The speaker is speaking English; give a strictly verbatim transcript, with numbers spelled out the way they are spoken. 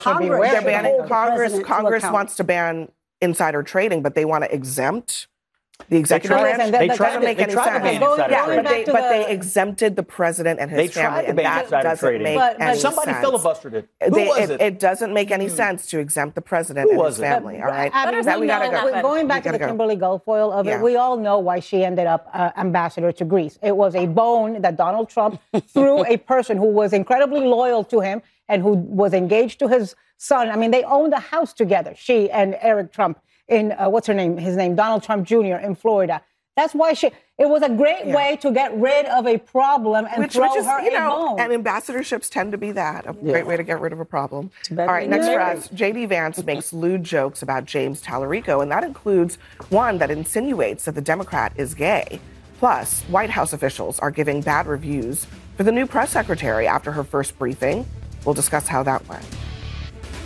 Congress, they're banning, hold the Congress, president to Congress account. wants to ban insider trading, but they want to exempt the executive tried- branch. they That tried doesn't to- make they any tried to sense. ban Going- insider Yeah, going but back they, to but the- they exempted the president and his They tried family, to and ban that insider doesn't trading. make But- but any Somebody sense. filibustered it. Who They- was it, it? it doesn't make any sense to exempt the president Who and was his it? family. All right, Abby, that we gotta know- go. Going back We to the gotta go. Kimberly Guilfoyle of it, Yeah. we all know why she ended up uh, ambassador to Greece. It was a bone that Donald Trump threw a person who was incredibly loyal to him and who was engaged to his son. I mean, they owned a house together, she and Eric Trump in, uh, what's her name? His name, Donald Trump Junior in Florida. That's why she, it was a great Yeah. way to get rid of a problem and Which, throw which is, her you a know, bone. and ambassadorships tend to be that, a great way to get rid of a problem. All bad right, we next knew. for us, J D Vance makes lewd jokes about James Tallarico, and that includes one that insinuates that the Democrat is gay. Plus, White House officials are giving bad reviews for the new press secretary after her first briefing. We'll discuss how that went.